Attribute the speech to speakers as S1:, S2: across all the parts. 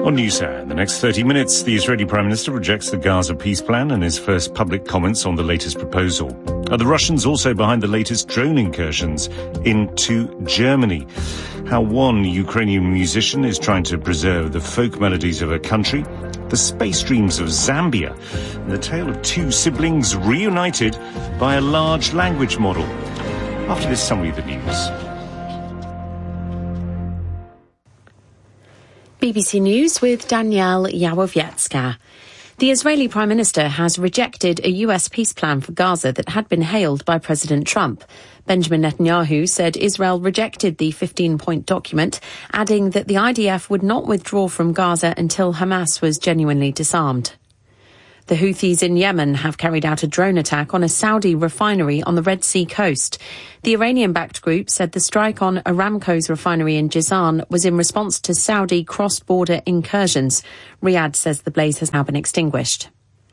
S1: On NewsHour, in the next 30 minutes, the Israeli Prime Minister rejects the Gaza peace plan and his first public comments on the latest proposal. Are the Russians also behind the latest drone incursions into Germany? How one Ukrainian musician is trying to preserve the folk melodies of her country, the space dreams of Zambia, and the tale of two siblings reunited by a large language model. After this summary of the news.
S2: BBC News with Danielle Yawowiecka. The Israeli Prime Minister has rejected a US peace plan for Gaza that had been hailed by President Trump. Benjamin Netanyahu said Israel rejected the 15-point document, adding that the IDF would not withdraw from Gaza until Hamas was genuinely disarmed. The Houthis in Yemen have carried out a drone attack on a Saudi refinery on the Red Sea coast. The Iranian-backed group said the strike on Aramco's refinery in Jizan was in response to Saudi cross-border incursions. Riyadh says the blaze has now been extinguished.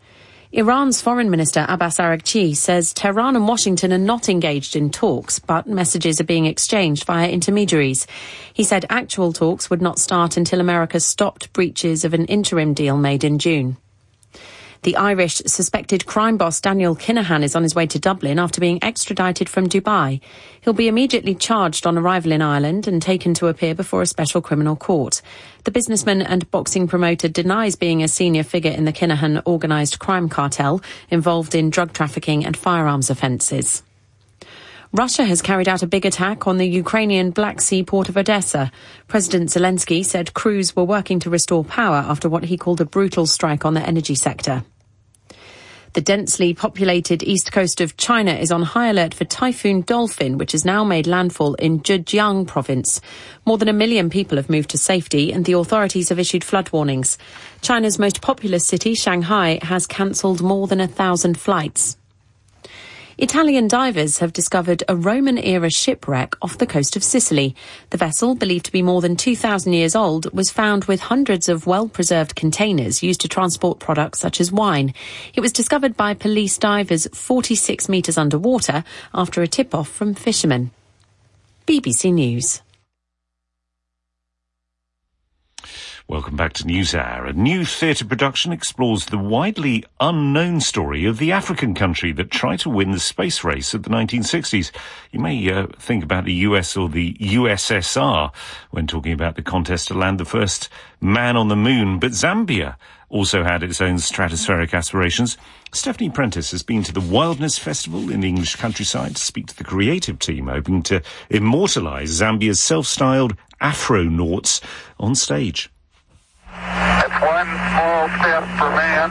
S2: Iran's Foreign Minister Abbas Araghchi says Tehran and Washington are not engaged in talks, but messages are being exchanged via intermediaries. He said actual talks would not start until America stopped breaches of an interim deal made in June. The Irish suspected crime boss Daniel Kinahan is on his way to Dublin after being extradited from Dubai. He'll be immediately charged on arrival in Ireland and taken to appear before a special criminal court. The businessman and boxing promoter denies being a senior figure in the Kinahan organised crime cartel involved in drug trafficking and firearms offences. Russia has carried out a big attack on the Ukrainian Black Sea port of Odessa. President Zelensky said crews were working to restore power after what he called a brutal strike on the energy sector. The densely populated east coast of China is on high alert for Typhoon Dolphin, which has now made landfall in Zhejiang province. More than 1 million people have moved to safety and the authorities have issued flood warnings. China's most populous city, Shanghai, has cancelled more than 1,000 flights. Italian divers have discovered a Roman-era shipwreck off the coast of Sicily. The vessel, believed to be more than 2,000 years old, was found with hundreds of well-preserved containers used to transport products such as wine. It was discovered by police divers 46 metres underwater after a tip-off from fishermen. BBC News.
S1: Welcome back to NewsHour. A new theatre production explores the widely unknown story of the African country that tried to win the space race of the 1960s. You may think about the US or the USSR when talking about the contest to land the first man on the moon, but Zambia also had its own stratospheric aspirations. Stephanie Prentice has been to the Wildness Festival in the English countryside to speak to the creative team, hoping to immortalise Zambia's self-styled Afronauts on stage.
S3: It's one small step for man,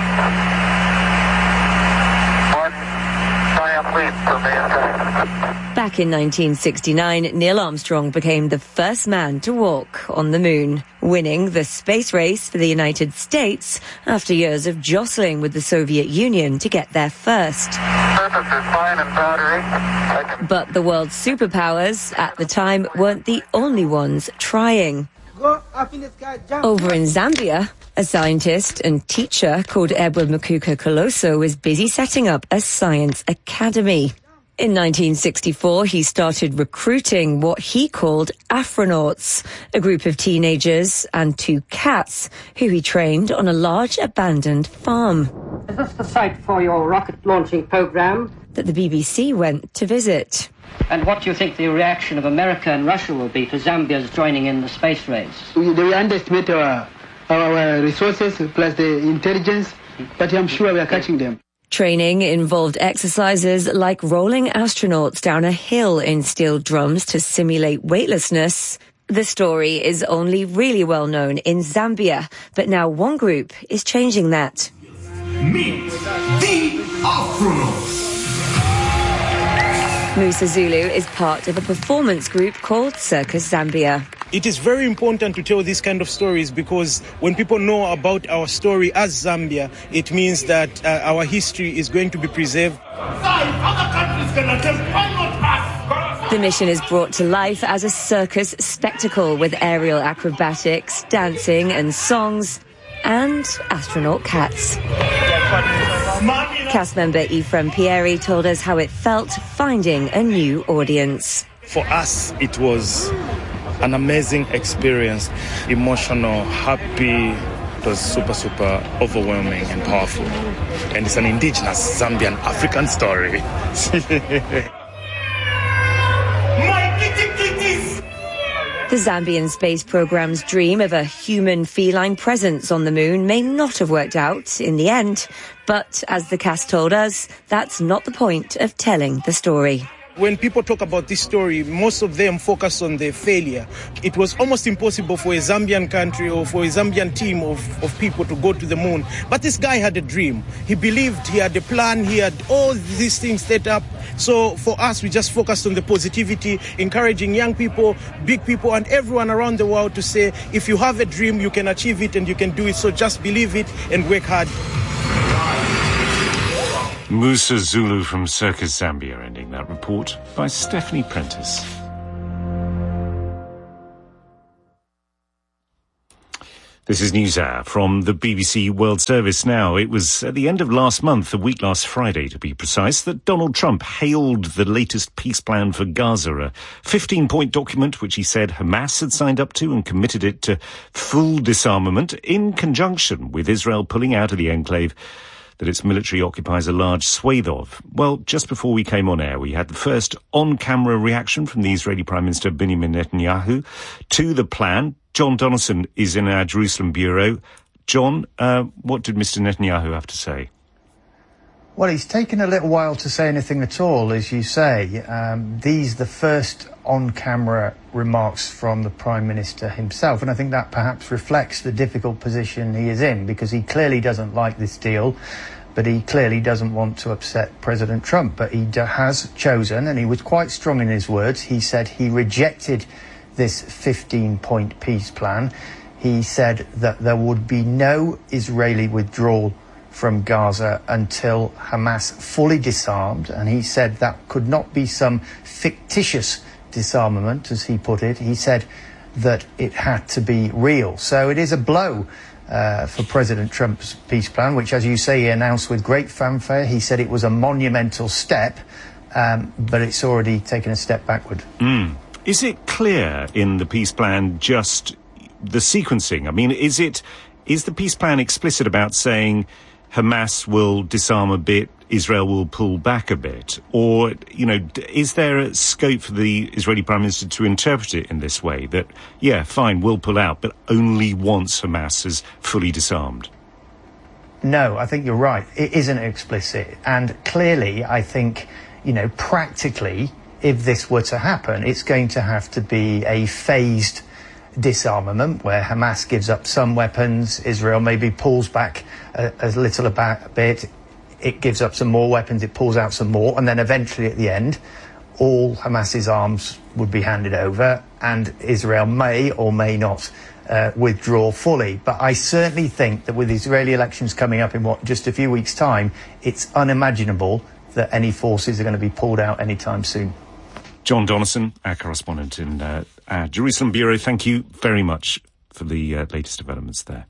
S3: one giant leap for mankind.
S4: Back in 1969, Neil Armstrong became the first man to walk on the moon, winning the space race for the United States after years of jostling with the Soviet Union to get there first.
S3: Surface is fine and powdery.
S4: But the world's superpowers at the time weren't the only ones trying. Over in Zambia, a scientist and teacher called Edward Makuka Coloso is busy setting up a science academy. In 1964, he started recruiting what he called Afronauts, a group of teenagers and 2 cats who he trained on a large abandoned farm.
S5: Is this the site for your rocket launching program?
S4: That the BBC went to visit.
S5: And what do you think the reaction of America and Russia will be to Zambia's joining in the space race?
S6: We underestimate our resources plus the intelligence, but I'm sure we are catching them.
S4: Training involved exercises like rolling astronauts down a hill in steel drums to simulate weightlessness. The story is only really well known in Zambia, but now one group is changing that.
S7: Meet the Afronauts.
S4: Musa Zulu is part of a performance group called Circus Zambia.
S8: It is very important to tell these kind of stories because when people know about our story as Zambia, it means that our history is going to be preserved.
S7: Other countries can attempt, why not us?
S4: The mission is brought to life as a circus spectacle with aerial acrobatics, dancing and songs, and astronaut cats. Cast member Ephraim Pieri told us how it felt finding a new audience.
S8: For us, it was an amazing experience, emotional, happy. It was super, super overwhelming and powerful. And it's an indigenous Zambian African story.
S4: The Zambian space programme's dream of a human feline presence on the moon may not have worked out in the end, but as the cast told us, that's not the point of telling the story.
S8: When people talk about this story, most of them focus on the failure. It was almost impossible for a Zambian country or for a Zambian team of people to go to the moon. But this guy had a dream. He believed, he had a plan, he had all these things set up. So for us, we just focused on the positivity, encouraging young people, big people, and everyone around the world to say, if you have a dream, you can achieve it and you can do it. So just believe it and work hard.
S1: Musa Zulu from Circus Zambia, ending that report by Stephanie Prentice. This is NewsHour from the BBC World Service now. It was at the end of last month, a week last Friday to be precise, that Donald Trump hailed the latest peace plan for Gaza, a 15-point document which he said Hamas had signed up to and committed it to full disarmament in conjunction with Israel pulling out of the enclave that its military occupies a large swathe of. Well, just before we came on air, we had the first on-camera reaction from the Israeli Prime Minister Benjamin Netanyahu to the plan. John Donaldson is in our Jerusalem bureau. John, what did Mr. Netanyahu have to say?
S9: Well, it's taken a little while to say anything at all, as you say. These are the first on-camera remarks from the Prime Minister himself, and I think that perhaps reflects the difficult position he is in, because he clearly doesn't like this deal, but he clearly doesn't want to upset President Trump. But he has chosen, and he was quite strong in his words, he said he rejected this 15-point peace plan. He said that there would be no Israeli withdrawal from Gaza until Hamas fully disarmed, and he said that could not be some fictitious disarmament, as he put it. He said that it had to be real. So it is a blow for President Trump's peace plan, which, as you say, he announced with great fanfare. He said it was a monumental step, but it's already taken a step backward.
S1: Is it clear in the peace plan just the sequencing? I mean, is the peace plan explicit about saying Hamas will disarm a bit, Israel will pull back a bit? Or, is there a scope for the Israeli Prime Minister to interpret it in this way, that, yeah, fine, we'll pull out, but only once Hamas is fully disarmed?
S9: No, I think you're right. It isn't explicit. And clearly, I think, practically, if this were to happen, it's going to have to be a phased disarmament where Hamas gives up some weapons, Israel maybe pulls back a little bit, it gives up some more weapons, it pulls out some more, and then eventually at the end all Hamas's arms would be handed over and Israel may or may not withdraw fully. But I certainly think that with Israeli elections coming up in just a few weeks' time, it's unimaginable that any forces are going to be pulled out anytime soon.
S1: John Donaldson, our correspondent in our Jerusalem bureau, thank you very much for the latest developments there.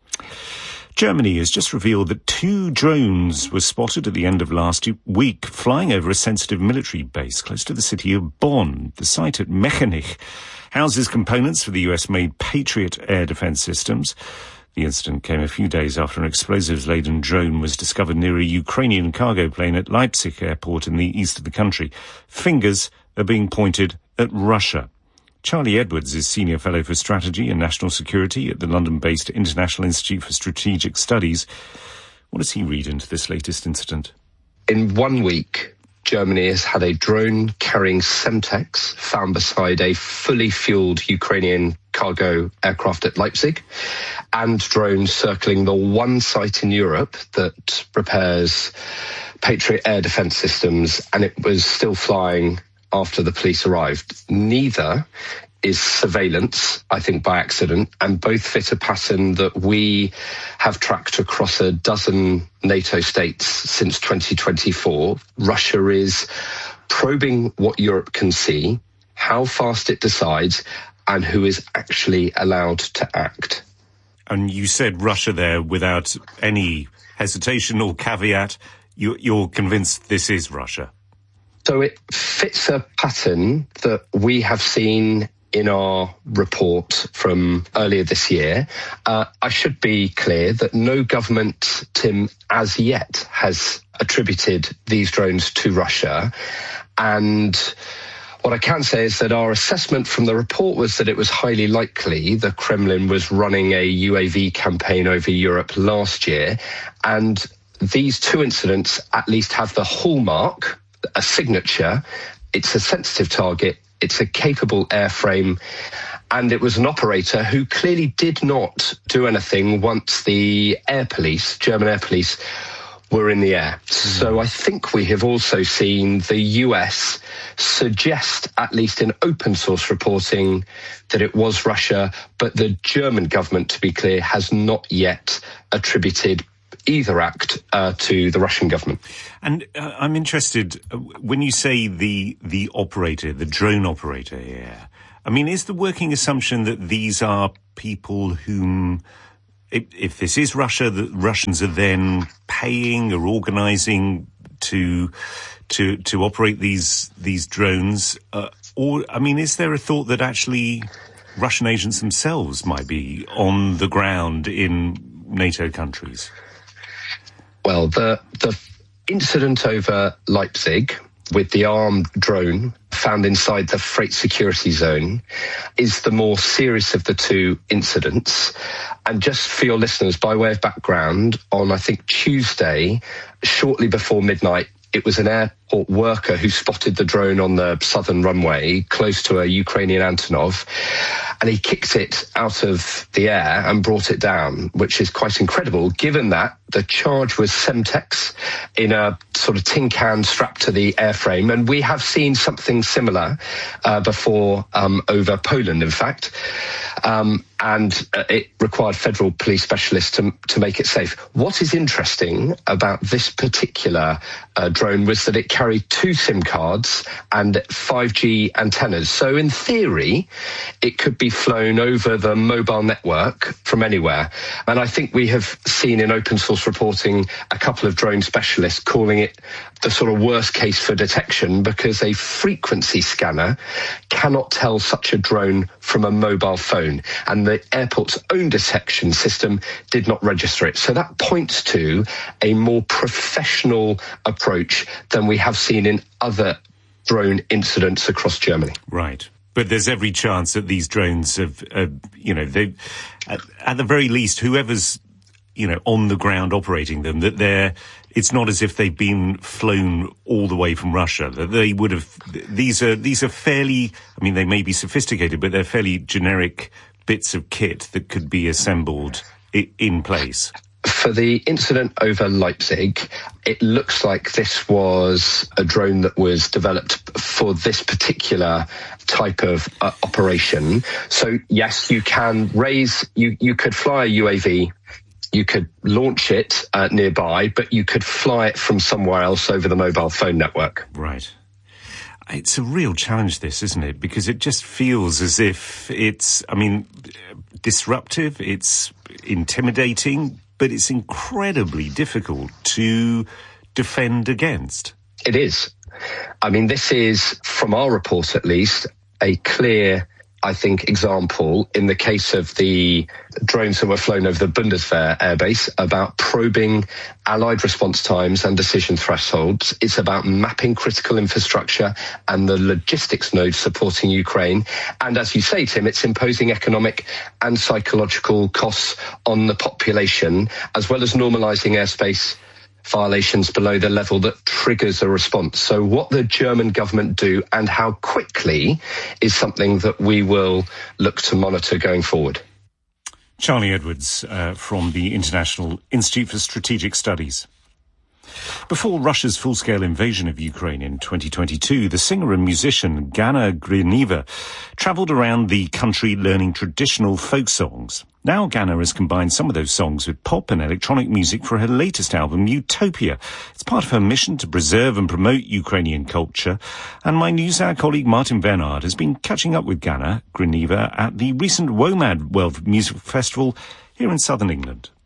S1: Germany has just revealed that 2 drones were spotted at the end of last week flying over a sensitive military base close to the city of Bonn. The site at Mechenich houses components for the US-made Patriot air defense systems. The incident came a few days after an explosives-laden drone was discovered near a Ukrainian cargo plane at Leipzig airport in the east of the country. Fingers are being pointed at Russia. Charlie Edwards is Senior Fellow for Strategy and National Security at the London-based International Institute for Strategic Studies. What does he read into this latest incident?
S10: In 1 week, Germany has had a drone carrying Semtex found beside a fully fueled Ukrainian cargo aircraft at Leipzig, and drones circling the one site in Europe that prepares Patriot air defense systems, and it was still flying after the police arrived. Neither is surveillance, I think, by accident, and both fit a pattern that we have tracked across a dozen NATO states since 2024. Russia is probing what Europe can see, how fast it decides, and who is actually allowed to act.
S1: And you said Russia there without any hesitation or caveat. You're convinced this is Russia?
S10: So it fits a pattern that we have seen in our report from earlier this year. I should be clear that no government, Tim, as yet has attributed these drones to Russia. And what I can say is that our assessment from the report was that it was highly likely the Kremlin was running a UAV campaign over Europe last year. And these two incidents at least have the hallmark, a signature. It's a sensitive target. It's a capable airframe, and it was an operator who clearly did not do anything once the air police, German air police, were in the air. So I think we have also seen the US suggest, at least in open source reporting, that it was Russia, but the German government, to be clear, has not yet attributed either act to the Russian government.
S1: And I'm interested, when you say the operator, the drone operator here, I mean, is the working assumption that these are people whom, if this is Russia, the Russians are then paying or organising to operate these drones? Or, I mean, is there a thought that actually Russian agents themselves might be on the ground in NATO countries?
S10: Well, the incident over Leipzig with the armed drone found inside the freight security zone is the more serious of the two incidents. And just for your listeners, by way of background, on, I think, Tuesday, shortly before midnight, it was an airport worker who spotted the drone on the southern runway close to a Ukrainian Antonov, and he kicked it out of the air and brought it down, which is quite incredible, given that the charge was Semtex in a sort of tin can strapped to the airframe. And we have seen something similar before over Poland, in fact. And it required federal police specialists to make it safe. What is interesting about this particular drone was that it carried 2 SIM cards and 5G antennas. So in theory, it could be flown over the mobile network from anywhere. And I think we have seen in open source reporting a couple of drone specialists calling it the sort of worst case for detection, because a frequency scanner cannot tell such a drone from a mobile phone, and the airport's own detection system did not register it. So that points to a more professional approach than we have seen in other drone incidents across Germany.
S1: Right. But there's every chance that these drones have, they, at the very least, whoever's, on the ground operating them, that it's not as if they've been flown all the way from Russia, that they would have, these are fairly, I mean, they may be sophisticated, but they're fairly generic bits of kit that could be assembled in place.
S10: For the incident over Leipzig, it looks like this was a drone that was developed for this particular type of operation. So yes, you can you could fly a UAV, you could launch it nearby, but you could fly it from somewhere else over the mobile phone network.
S1: Right. It's a real challenge, this, isn't it? Because it just feels as if it's, disruptive, it's intimidating, but it's incredibly difficult to defend against.
S10: It is. This is, from our report at least, a clear, I think, example in the case of the drones that were flown over the Bundeswehr airbase about probing Allied response times and decision thresholds. It's about mapping critical infrastructure and the logistics nodes supporting Ukraine. And as you say, Tim, it's imposing economic and psychological costs on the population, as well as normalizing airspace violations below the level that triggers a response. So what the German government do and how quickly is something that we will look to monitor going forward.
S1: Charlie Edwards from the International Institute for Strategic Studies. Before Russia's full-scale invasion of Ukraine in 2022, the singer and musician Gana Griniva travelled around the country learning traditional folk songs. Now Gana has combined some of those songs with pop and electronic music for her latest album, Utopia. It's part of her mission to preserve and promote Ukrainian culture. And my NewsHour colleague Martin Bernard has been catching up with Gana Griniva at the recent WOMAD World Music Festival here in southern England.